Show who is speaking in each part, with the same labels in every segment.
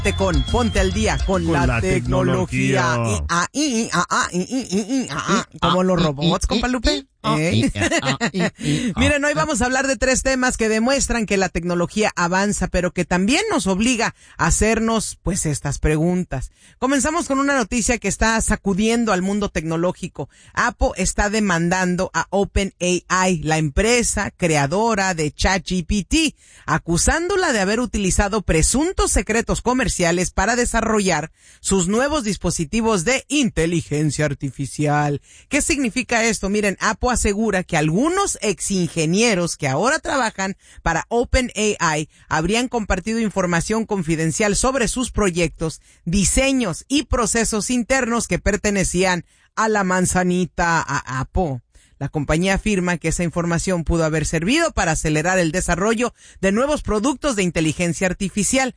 Speaker 1: con Ponte al Día con la tecnología. Como los robots, compa Lupe. Miren, hoy vamos a hablar de 3 temas que demuestran que la tecnología avanza, pero que también nos obliga a hacernos, pues, estas preguntas. Comenzamos con una noticia que está sacudiendo al mundo tecnológico. Apple está demandando a OpenAI, la empresa creadora de ChatGPT, acusándola de haber utilizado presuntos secretos comerciales para desarrollar sus nuevos dispositivos de inteligencia artificial. ¿Qué significa esto? Miren, Apple asegura que algunos exingenieros que ahora trabajan para OpenAI habrían compartido información confidencial sobre sus proyectos, diseños y procesos internos que pertenecían a la manzanita, a Apple. La compañía afirma que esa información pudo haber servido para acelerar el desarrollo de nuevos productos de inteligencia artificial.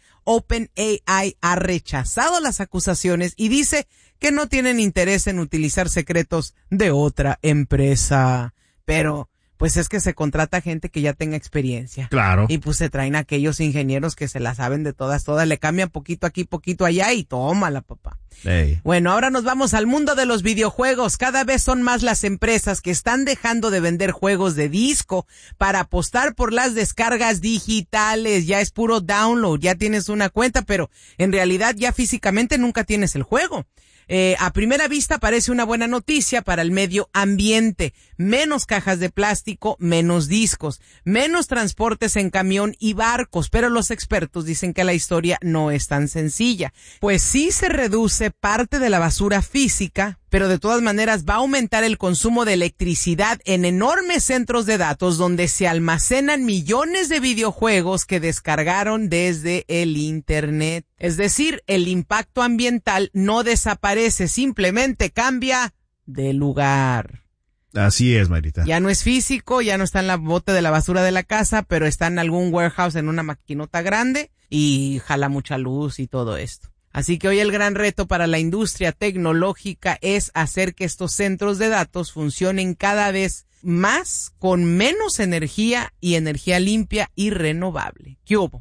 Speaker 1: OpenAI ha rechazado las acusaciones y dice que no tienen interés en utilizar secretos de otra empresa. Pero, pues es que se contrata gente que ya tenga experiencia.
Speaker 2: Claro.
Speaker 1: Y pues se traen a aquellos ingenieros que se la saben de todas, le cambian poquito aquí, poquito allá y tómala, papá.
Speaker 2: Hey.
Speaker 1: Bueno, ahora nos vamos al mundo de los videojuegos. Cada vez son más las empresas que están dejando de vender juegos de disco para apostar por las descargas digitales. Ya es puro download, ya tienes una cuenta, pero en realidad ya físicamente nunca tienes el juego. A primera vista parece una buena noticia para el medio ambiente. Menos cajas de plástico, menos discos, menos transportes en camión y barcos, pero los expertos dicen que la historia no es tan sencilla. Pues sí se reduce parte de la basura física, pero de todas maneras va a aumentar el consumo de electricidad en enormes centros de datos donde se almacenan millones de videojuegos que descargaron desde el internet. Es decir, el impacto ambiental no desaparece, simplemente cambia de lugar.
Speaker 2: Así es, Marita.
Speaker 1: Ya no es físico, ya no está en la bote de la basura de la casa, pero está en algún warehouse en una maquinota grande y jala mucha luz y todo esto. Así que hoy el gran reto para la industria tecnológica es hacer que estos centros de datos funcionen cada vez más con menos energía y energía limpia y renovable. ¿Qué hubo?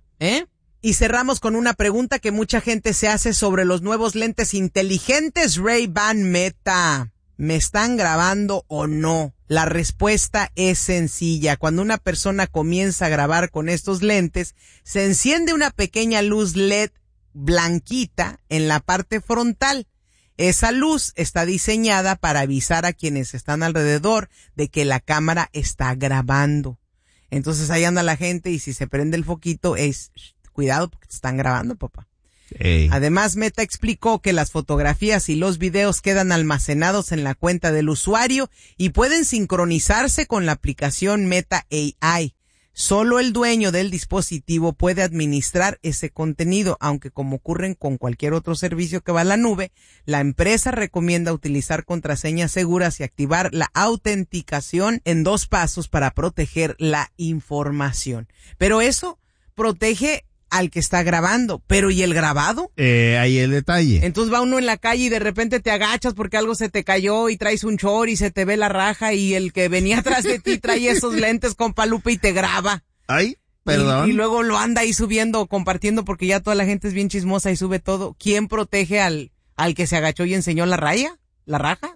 Speaker 1: Y cerramos con una pregunta que mucha gente se hace sobre los nuevos lentes inteligentes Ray-Ban Meta. ¿Me están grabando o no? La respuesta es sencilla. Cuando una persona comienza a grabar con estos lentes, se enciende una pequeña luz LED blanquita en la parte frontal. Esa luz está diseñada para avisar a quienes están alrededor de que la cámara está grabando. Entonces ahí anda la gente y si se prende el foquito es cuidado porque te están grabando, papá.
Speaker 2: Hey.
Speaker 1: Además, Meta explicó que las fotografías y los videos quedan almacenados en la cuenta del usuario y pueden sincronizarse con la aplicación Meta AI. Solo el dueño del dispositivo puede administrar ese contenido, aunque como ocurre con cualquier otro servicio que va a la nube, la empresa recomienda utilizar contraseñas seguras y activar la autenticación en 2 pasos para proteger la información. Pero eso protege al que está grabando, pero ¿y el grabado?
Speaker 2: Ahí el detalle.
Speaker 1: Entonces va uno en la calle y de repente te agachas porque algo se te cayó y traes un short y se te ve la raja y el que venía atrás de ti trae esos lentes con Lupe y te graba.
Speaker 2: Ay, perdón.
Speaker 1: Y luego lo anda ahí subiendo, compartiendo porque ya toda la gente es bien chismosa y sube todo. ¿Quién protege al que se agachó y enseñó la raya? ¿La raja?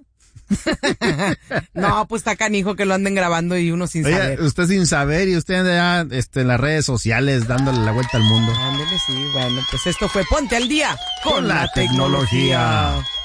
Speaker 1: No, pues está canijo que lo anden grabando y uno sin saber.
Speaker 2: Usted sin saber y usted anda en las redes sociales dándole la vuelta al mundo.
Speaker 1: Ándele, sí, bueno, pues esto fue Ponte al Día con la tecnología.